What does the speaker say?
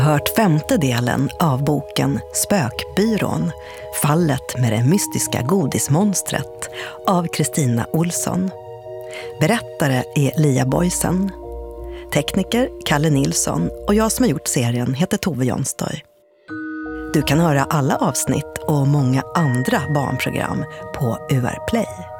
Hört femte delen av boken Spökbyrån, fallet med det mystiska godismonstret av Kristina Olsson. Berättare är Lia Boysen. Tekniker Kalle Nilsson och jag som har gjort serien heter Tove Jonstoy. Du kan höra alla avsnitt och många andra barnprogram på UR Play.